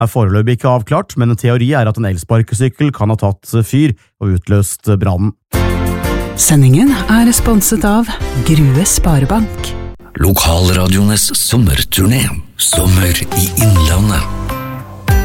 foreløpig ikke avklart, men en teori at en elsparkesykkel kan ha tatt fyr og utløst brannen. Sendingen sponset av Grue Sparebank. Lokalradiones sommerturné. Sommer i Innlandet.